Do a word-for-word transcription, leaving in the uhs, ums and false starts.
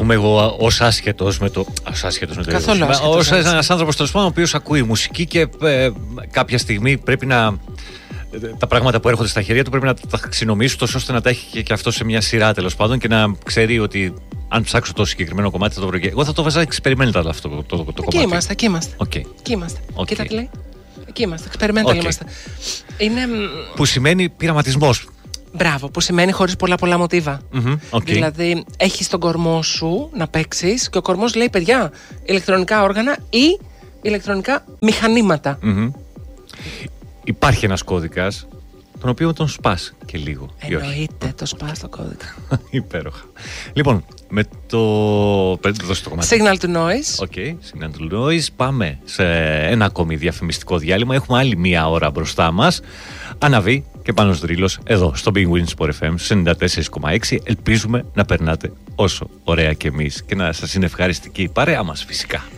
πούμε, εγώ ως άσχετος με το. Ως άσχετος με το. Καθόλου άσχετος. Ως ένας άνθρωπος τέλος πάντων, ο οποίος ακούει μουσική και ε, κάποια στιγμή πρέπει να. Τα πράγματα που έρχονται στα χέρια του πρέπει να τα ταξινομήσει τόσο ώστε να τα έχει και αυτό σε μια σειρά τέλος πάντων και να ξέρει ότι αν ψάξω το συγκεκριμένο κομμάτι θα το βρω. Εγώ θα το βάζα experimental αυτό το, το, το εκεί κομμάτι. Είμαστε, εκεί είμαστε. Okay. Εκεί είμαστε. Okay. Κοίτα τι λέει. Εκεί είμαστε. Experimental okay. είμαστε. Είναι... Που σημαίνει πειραματισμός. Μπράβο, που σημαίνει χωρίς πολλά πολλά μοτίβα. Mm-hmm. Okay. Δηλαδή, έχεις τον κορμό σου να παίξεις και ο κορμός λέει: παιδιά, ηλεκτρονικά όργανα ή ηλεκτρονικά μηχανήματα. Mm-hmm. Υπάρχει ένας κώδικας, τον οποίο τον σπάς και λίγο. Εννοείται, το σπάς το κώδικα. Υπέροχα. Λοιπόν, με το. Δώσε το κομμάτι. Signal to noise. Οκ, okay, signal to noise. Πάμε σε ένα ακόμη διαφημιστικό διάλειμμα. Έχουμε άλλη μία ώρα μπροστά μας. Αναβεί και Πάνος Δρύλος εδώ στο Big Win Sport εφ εμ ενενήντα τέσσερα κόμμα έξι. Ελπίζουμε να περνάτε όσο ωραία και εμείς και να σας είναι ευχαριστική η παρέα μας φυσικά.